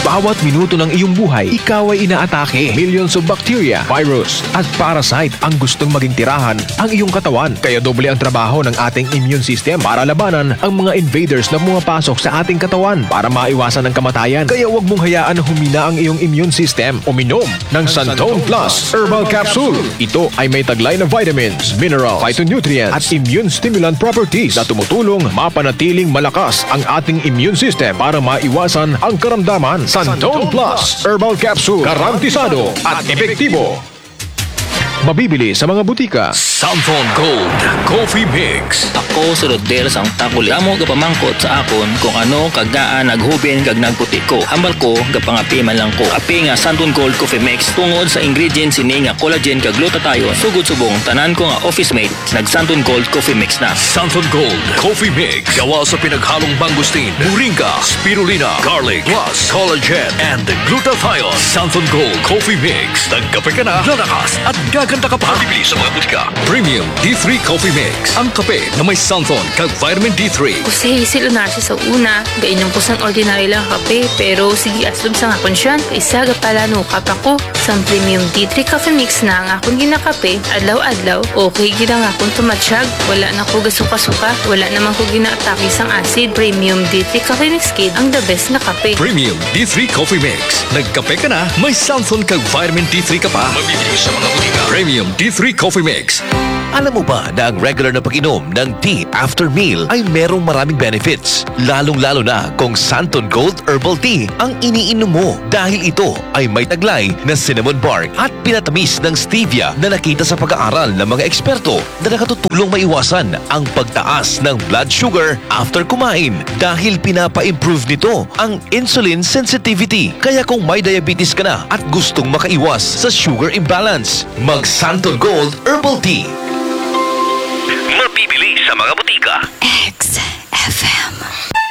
Bawat minuto ng iyong buhay, ikaw ay inaatake. Millions of bacteria, virus, at parasite ang gustong maging tirahan ang iyong katawan. Kaya doble ang trabaho ng ating immune system para labanan ang mga invaders na pumapasok sa ating katawan para maiwasan ang kamatayan. Kaya huwag mong hayaan na humina ang iyong immune system. Uminom ng Santone Plus Herbal Capsule. Ito ay may taglay na vitamins, minerals, phytonutrients at immune stimulant properties na tumutulong mapanatiling malakas ang ating immune system para maiwasan ang karamdaman. Santone Plus Herbal Capsule, garantisado at epektibo. Mabibili sa mga butika. Santon Gold Coffee Mix. Ako si Rodel sang takuli. Amo gapamangkot sa akon kung ano kagdaan naghubin kag nagputi ko. Hambal ko gapangapi man lang ko. Api nga Santon Gold Coffee Mix tungod sa ingredients ini nga collagen kag glutathione. Sugod subong tanan ko nga office mate nag Santon Gold Coffee Mix na. Santon Gold Coffee Mix. Gawa sa pinaghalong mangustin, moringa, spirulina, garlic, plus collagen and glutathione. Santon Gold Coffee Mix. Nagkape ka na, lalakas at gaganda ka pa. Bibili sa mga butika. Premium D3 Coffee Mix. Ang kape na may Santon kag vitamin D3. Kasi sila sa una, gainom ko sang ordinary lang kape, pero sige aslub sa nga konsyan, isa gapalano kapa ko sa Premium D3 Coffee Mix na ang akong ginakape, adlaw-adlaw, okay gina nga akong tumatsyag, wala na ko gasuka-suka, wala naman ko ginaatake sang acid. Premium D3 Coffee Mix Kid ang the best na kape. Premium D3 Coffee Mix. Nagkape ka na, may Santon kag vitamin D3 ka pa. Mabibili sa mga butika. Premium D3 Coffee Mix. Alam mo ba na ang regular na pag-inom ng tea after meal ay merong maraming benefits? Lalong-lalo na kung Santon Gold Herbal Tea ang iniinom mo dahil ito ay may taglay na cinnamon bark at pinatamis ng stevia na nakita sa pag-aaral ng mga eksperto na nakatutulong maiwasan ang pagtaas ng blood sugar after kumain dahil pinapa-improve nito ang insulin sensitivity. Kaya kung may diabetes ka na at gustong makaiwas sa sugar imbalance, mag Santon Gold Herbal Tea. Mabibili sa mga butika.